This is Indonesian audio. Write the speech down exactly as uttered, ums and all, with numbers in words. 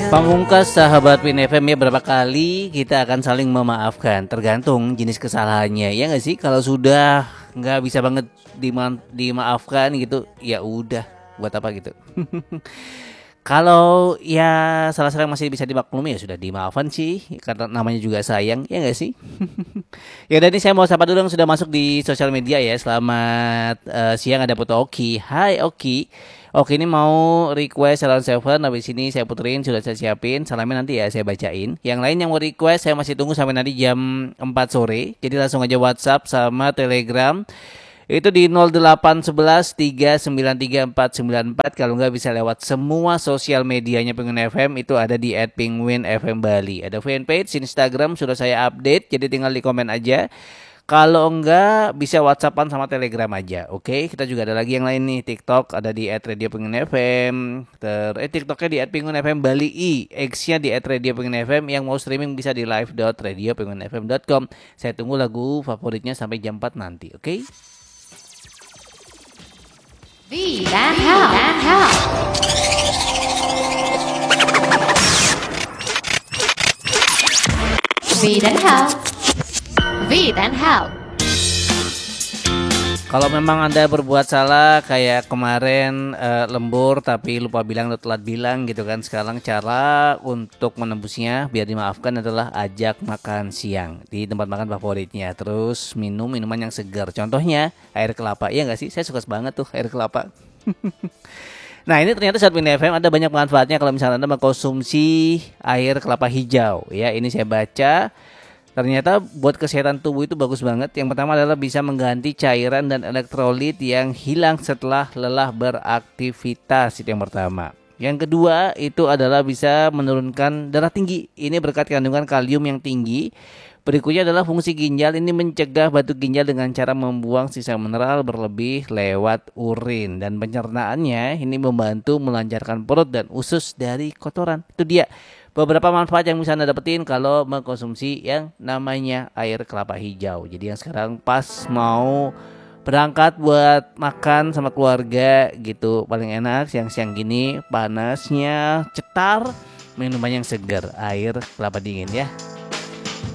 Pamungkas sahabat Win F M ya, berapa kali kita akan saling memaafkan tergantung jenis kesalahannya ya nggak sih. Kalau sudah nggak bisa banget dima- dimaafkan gitu ya udah buat apa gitu. Kalau ya salah-salah yang masih bisa dimaklumi ya sudah dimaafkan sih, karena namanya juga sayang ya nggak sih. Ya udah, nih saya mau sapa dulu yang sudah masuk di sosial media ya. Selamat eh, siang, ada Putu Oki. Hai Oki. Oke, ini mau request Salon Seven. Habis ini saya puterin, sudah saya siapin. Salamnya nanti ya saya bacain. Yang lain yang mau request saya masih tunggu sampai nanti jam empat sore. Jadi langsung aja WhatsApp sama Telegram. Itu di nol delapan satu satu tiga sembilan tiga empat sembilan empat. Kalau nggak bisa lewat semua sosial medianya Penguin F M, itu ada di et penguin f m bali. Ada fanpage Instagram sudah saya update, jadi tinggal di komen aja. Kalau enggak bisa WhatsAppan sama Telegram aja. Oke, kita juga ada lagi yang lain nih. TikTok ada di et radio penguin f m. Ter eh TikToknya di et penguin f m bali i. X-nya di et radio penguin f m. Yang mau streaming bisa di live dot radio penguin f m dot com. Saya tunggu lagu favoritnya sampai jam empat nanti. Oke. V dan Hell. Dan Hell. V dan Hell. V dan Hell. Kalau memang Anda berbuat salah kayak kemarin eh, lembur tapi lupa bilang atau telat bilang gitu kan. Sekarang cara untuk menembusnya biar dimaafkan adalah ajak makan siang di tempat makan favoritnya. Terus minum minuman yang segar. Contohnya air kelapa. Iya nggak sih? Saya suka banget tuh air kelapa. Nah, ini ternyata saat Win F M ada banyak manfaatnya kalau misalnya Anda mengkonsumsi air kelapa hijau. Ya, ini saya baca. Ternyata buat kesehatan tubuh itu bagus banget. Yang pertama adalah bisa mengganti cairan dan elektrolit yang hilang setelah lelah beraktivitas. Itu yang pertama. Yang kedua itu adalah bisa menurunkan darah tinggi. Ini berkat kandungan kalium yang tinggi. Berikutnya adalah fungsi ginjal. Ini mencegah batu ginjal dengan cara membuang sisa mineral berlebih lewat urin. Dan pencernaannya ini membantu melancarkan perut dan usus dari kotoran. Itu dia beberapa manfaat yang bisa Anda dapetin kalau mengkonsumsi yang namanya air kelapa hijau. Jadi yang sekarang pas mau berangkat buat makan sama keluarga gitu, paling enak siang-siang gini, panasnya cetar, minuman yang segar, air kelapa dingin ya.